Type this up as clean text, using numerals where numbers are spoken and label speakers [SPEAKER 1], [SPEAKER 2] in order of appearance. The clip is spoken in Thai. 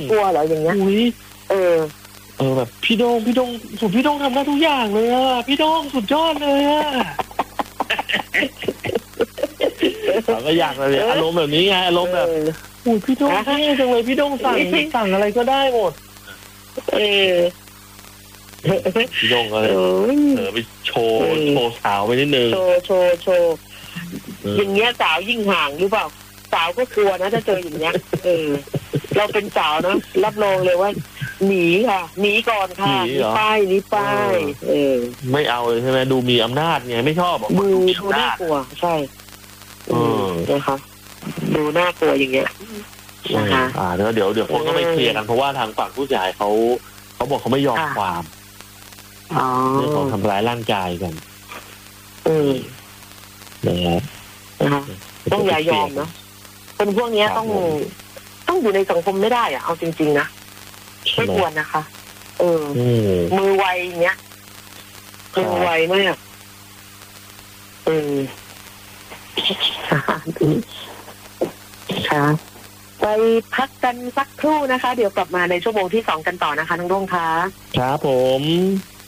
[SPEAKER 1] กลัวเหรออย่างเงี้ยแบบพี่โดงทำได้ทุกอย่างเลยอ่ะพี่โดงสุดยอดเลยอ่ะเราก็อยากเลยอารมณ์แบบนี้ไงอารมณ์แบบพี่โดงเท่จังเลยพี่โดงสั่งอะไรก็ได้หมดพี่โดงก็เลยไปโชว์สาวไปนิดนึง
[SPEAKER 2] โชว์อย่างเงี้ยสาวยิ่งห่างหรือเปล่าสาวก็กลัวนะถ้าเจออย่างเงี้ยเราเป็นสาวนะรับรองเลยว่าหนีค่ะหนีก่อนค่ะหนีป้าย
[SPEAKER 1] ไม่เอาเลยใช่ไหมดูมีอำนาจไงไม่ชอบ
[SPEAKER 2] ดูน่ากลัวใช่นะคะดูน่ากลัวอย่างเงี้ยนะคะ
[SPEAKER 1] เดี๋ยวคงต้องไปเคลียร์กันเพราะว่าทางฝั่งผู้เสียหายเขาบอกเขาไม่ยอมความเรื่องของทำร้ายร่างกายกัน
[SPEAKER 2] นะครับต้องอย่ายอมนะคนพวกนี้ต้องอยู่ในสังคมไม่ได้อะเอาจริงๆนะไม่ควรนะคะมือไวอย่างเงี้ยมือไวมากค่ะไปพักกันสักครู่นะคะเดี๋ยวกลับมาในชั่วโมงที่2กันต่อนะคะน้องรุ่งค่ะ
[SPEAKER 1] ครับผม